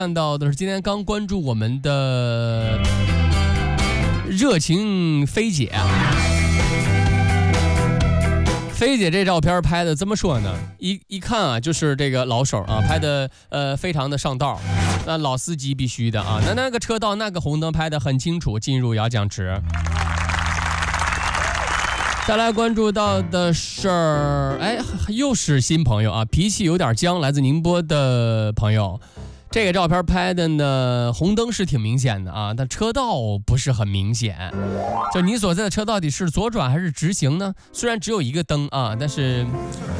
看到的是今天刚关注我们的热情菲姐。菲姐这照片拍的怎么说呢？一看啊，就是这个老手啊，拍的非常的上道。那老司机必须的啊，那个车道那个红灯拍的很清楚，进入摇奖池。再来关注到的是，又是新朋友啊，脾气有点僵，来自宁波的朋友。这个照片拍的呢，红灯是挺明显的啊，但车道不是很明显。就你所在的车到底是左转还是直行呢？虽然只有一个灯啊，但是